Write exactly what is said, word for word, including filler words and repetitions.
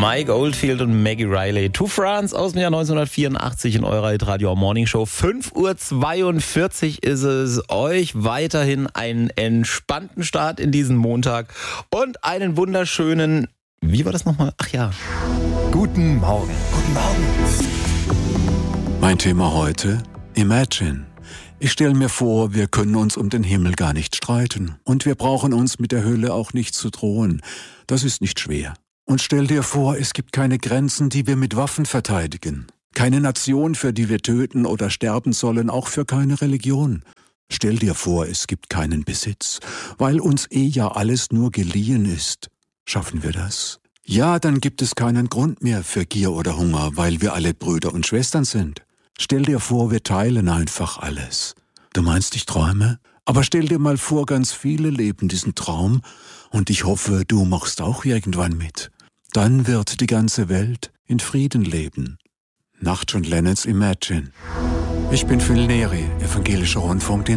Mike Oldfield und Maggie Riley. To France aus dem Jahr neunzehnhundertvierundachtzig in eurer Hitradio Morning Show. fünf Uhr zweiundvierzig ist es. Euch weiterhin einen entspannten Start in diesen Montag und einen wunderschönen, wie war das nochmal? Ach ja. Guten Morgen. Guten Morgen. Mein Thema heute: Imagine. Ich stelle mir vor, wir können uns um den Himmel gar nicht streiten. Und wir brauchen uns mit der Hölle auch nicht zu drohen. Das ist nicht schwer. Und stell dir vor, es gibt keine Grenzen, die wir mit Waffen verteidigen. Keine Nation, für die wir töten oder sterben sollen, auch für keine Religion. Stell dir vor, es gibt keinen Besitz, weil uns eh ja alles nur geliehen ist. Schaffen wir das? Ja, dann gibt es keinen Grund mehr für Gier oder Hunger, weil wir alle Brüder und Schwestern sind. Stell dir vor, wir teilen einfach alles. Du meinst, ich träume? Aber stell dir mal vor, ganz viele leben diesen Traum und ich hoffe, du machst auch irgendwann mit. Dann wird die ganze Welt in Frieden leben. Nach John Lennons Imagine. Ich bin Phil Neri, evangelischer Rundfunkdienst.